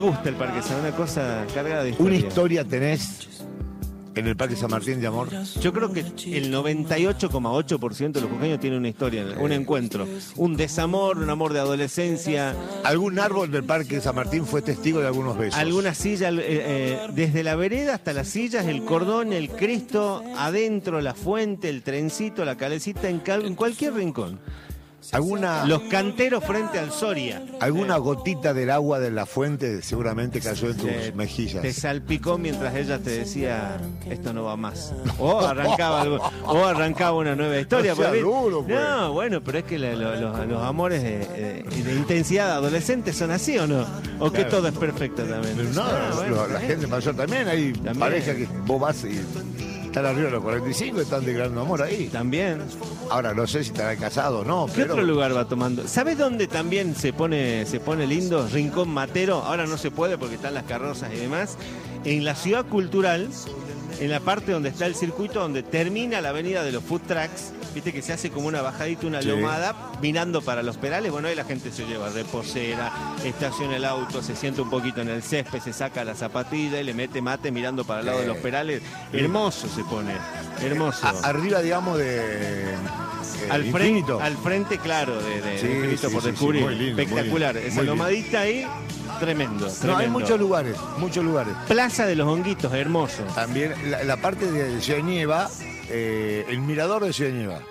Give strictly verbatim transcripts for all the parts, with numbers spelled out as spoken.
Me gusta el Parque San, una cosa cargada de historia. ¿Una historia tenés en el Parque San Martín de amor? Yo creo que el noventa y ocho coma ocho por ciento de los jujeños tiene una historia, un encuentro, un desamor, un amor de adolescencia. ¿Algún árbol del Parque San Martín fue testigo de algunos besos? Alguna silla, eh, eh, desde la vereda hasta las sillas, el cordón, el Cristo, adentro, la fuente, el trencito, la calecita, en, cal, en cualquier rincón. ¿Alguna, Los canteros frente al Soria. alguna gotita del agua de la fuente seguramente cayó en tus Te- mejillas? Te salpicó mientras ella te decía, esto no va más. O arrancaba algo, o arrancaba una nueva historia. No sea porque- duro, pues. No, bueno, pero es que la- lo- lo- los amores de, de- de intensidad adolescente son así, ¿o no? O que Claro. todo es perfecto también. No, Ah, bueno, lo- está la bien. gente mayor también, hay También. parejas que vos vas y están arriba de los cuarenta y cinco y están declarando amor ahí. También. Ahora no sé si estarán casados o no, ¿Qué pero otro lugar va tomando? ¿Sabes dónde también se pone, se pone lindo? Rincón Matero. Ahora no se puede porque están las carrozas y demás. En la ciudad cultural, en la parte donde está el circuito, donde termina la avenida de los food trucks, viste que se hace como una bajadita, una Sí. lomada, mirando para los perales. Bueno, ahí la gente se lleva reposera, estaciona el auto, se sienta un poquito en el césped, se saca la zapatilla y le mete mate mirando para el lado de los perales. Hermoso se pone, hermoso. a- arriba, digamos, de... eh, Al Infinito. frente, al frente, claro, de, de Sí, de Infinito sí, por sí, sí, descubrir. muy lindo, muy Espectacular. lindo, Esa muy lindo. lomadita ahí, tremendo, No, tremendo. hay muchos lugares, muchos lugares. Plaza de los Honguitos, hermoso. También la, la parte de Ciudad Nieva, eh, el mirador de Ciudad Nieva.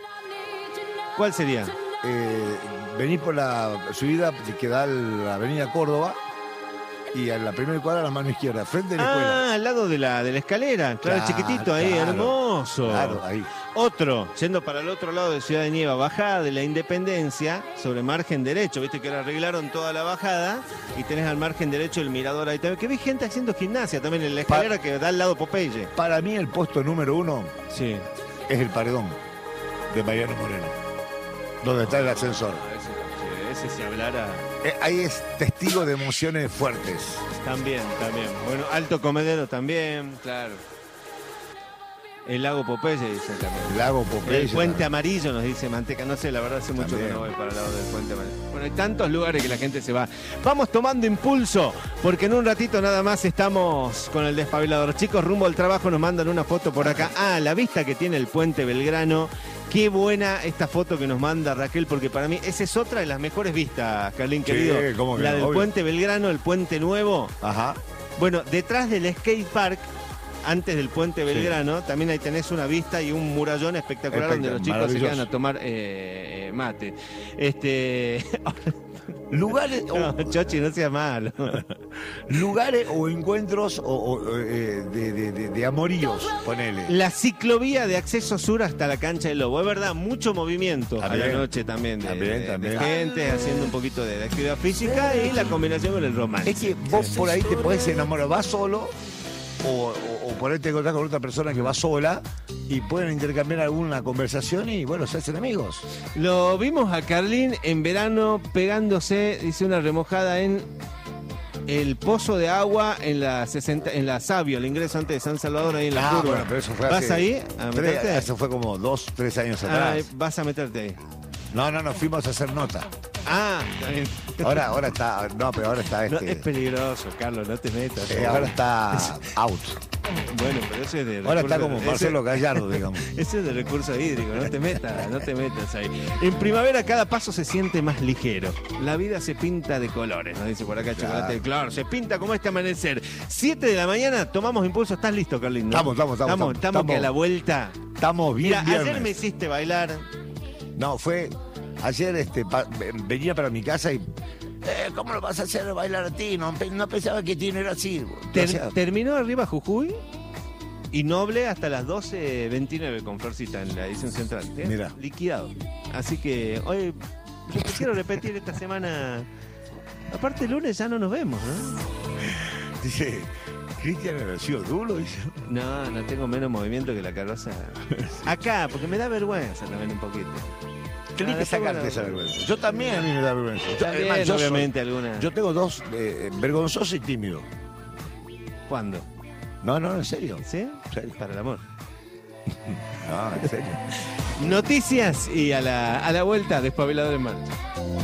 ¿Cuál sería? Eh, venís por la subida que da a la avenida Córdoba y a la primera cuadra a la mano izquierda, frente de la escuela. Ah, al lado de la, de la escalera. Claro, Claro, chiquitito ahí, claro. hermoso. Claro, ahí. Otro, yendo para el otro lado de Ciudad de Nieva, bajada de la Independencia, sobre margen derecho. Viste que ahora arreglaron toda la bajada y tenés al margen derecho el mirador ahí también. Que vi gente haciendo gimnasia también en la escalera que da al lado Popeye. Para mí el puesto número uno Sí. es el paredón de Mariano Moreno, donde está el ascensor. Ese, ese si hablara... Eh, ahí es testigo de emociones fuertes. También, también. Bueno, Alto Comedero también, claro. El lago Popeye dice también. El lago Popeye. El puente también. amarillo nos dice Manteca, no sé, la verdad hace mucho También. que no voy para el lado del puente amarillo. Bueno, hay tantos lugares que la gente se va. Vamos tomando impulso, porque en un ratito nada más estamos con el despabilador. Chicos, rumbo al trabajo nos mandan una foto por acá. Ah, la vista que tiene el puente Belgrano. Qué buena esta foto que nos manda Raquel, porque para mí esa es otra de las mejores vistas, Carlín, Sí, querido. cómo que La no, del obvio. puente Belgrano, el puente nuevo. Ajá. Bueno, detrás del skate park, antes del puente Belgrano, también ahí tenés una vista y un murallón espectacular Espectac- donde los chicos se maravilloso. quedan a tomar eh, eh, mate. Este. Lugares o, No, Chochi, no sea malo. lugares o encuentros o, o, eh, de, de- de- de amoríos, ponele. La ciclovía de acceso sur hasta la cancha del Lobo. Es verdad, mucho movimiento También. a la noche también. De, También, de- de también. gente haciendo un poquito de, de actividad física y la combinación con el romance. Es que vos por ahí te podés enamorar, vas solo o, o, o por ahí te encontrás con otra persona que va sola y pueden intercambiar alguna conversación y bueno, se hacen amigos. Lo vimos a Carlín en verano pegándose, dice, una remojada en el pozo de agua en la sesenta, en la Sabio, el ingreso antes de San Salvador, ahí en la Ah, curva. bueno, pero eso fue ¿Vas hace ahí a tres- meterte? eso fue como dos, tres años Ah, atrás. vas a meterte ahí. No, no, no, fuimos a hacer nota. Ah, está bien. Ahora, ahora está, no, pero ahora está No, este. es peligroso, Carlos, no te metas. eh, ahora está out. Bueno, pero ese es de Ahora está recurso- como ese- Marcelo Gallardo, digamos. Ese es de recurso hídrico, no te metas, no te metas ahí. En primavera cada paso se siente más ligero. La vida se pinta de colores, nos dice por acá Chocolate del Claro. Se pinta como este amanecer. siete de la mañana, tomamos impulso. ¿Estás listo, Carlín? ¿no? Estamos, estamos, estamos, Estamos, estamos. que a la vuelta. Estamos bien Mira, viernes. ayer me hiciste bailar. No, fue. Ayer este, pa- venía para mi casa y. Eh, ¿Cómo lo vas a hacer bailar a ti? No, pe- no pensaba que Tino era así. Ter- O sea, terminó arriba Jujuy y Noble hasta las doce veintinueve con Florcita en la edición central. ¿eh? Mira. Liquidado. Así que hoy yo te quiero repetir esta semana. Aparte el lunes ya no nos vemos, ¿no? dice, Cristian ha sido duro. Dice. No, no tengo menos movimiento que la carroza. Acá, porque me da vergüenza también un poquito. Tenés Ah, que después, sacarte bueno, esa vergüenza. Yo también a mí me da vergüenza. Yo, También, además, yo soy- obviamente, alguna. yo tengo dos, eh, vergonzoso y tímido. ¿Cuándo? No, no, en serio. ¿Sí? En serio. Para el amor. No, en serio. Noticias y a la, a la vuelta, Despabilador en marcha.